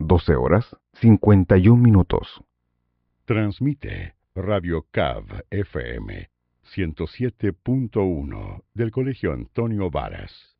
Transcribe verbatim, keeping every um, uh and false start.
doce horas cincuenta y un minutos. Transmite Radio C A V F M ciento siete punto uno del Colegio Antonio Varas.